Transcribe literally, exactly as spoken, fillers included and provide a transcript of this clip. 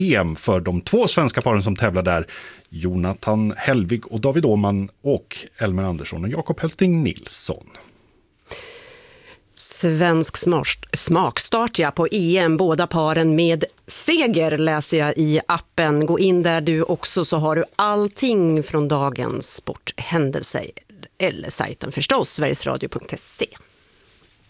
E M för de två svenska paren som tävlar där. Jonathan Hellvig och David Åhman och Elmer Andersson och Jakob Hölting Nilsson. Svensk smakstart ja, på E M, båda paren med seger läser jag i appen. Gå in där du också så har du allting från dagens sporthändelser eller sajten förstås, sverigesradio punkt se.